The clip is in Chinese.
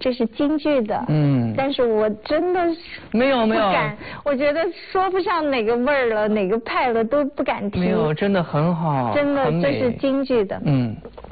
这是京剧的，但是我真的没有不敢，我觉得说不上哪个味儿了，哪个派了都不敢听。 没有，真的很好， 真的这是京剧的。